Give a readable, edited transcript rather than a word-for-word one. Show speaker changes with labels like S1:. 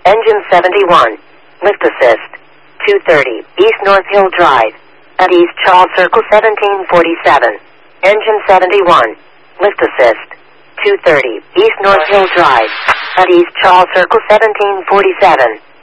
S1: Engine 71. Lift assist. 230 East North Hill Drive. At East Charles Circle 1747. Engine 71. Lift assist. 230 East North Hill Drive. At East Charles Circle 1747.